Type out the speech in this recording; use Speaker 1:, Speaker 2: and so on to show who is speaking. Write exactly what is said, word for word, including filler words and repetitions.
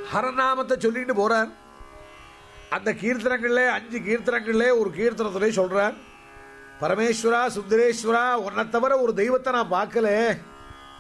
Speaker 1: ஹரநாமத்தை சொல்லிட்டு போறார். அந்த கீர்த்தனங்கள்ல அஞ்சு கீர்த்தனங்கள்ல ஒரு கீர்த்தனத்திலே சொல்றார், பரமேஸ்வரா சுந்தரேஸ்வரா, உன்னை தவிர ஒரு தெய்வத்தை நான் பார்க்கல,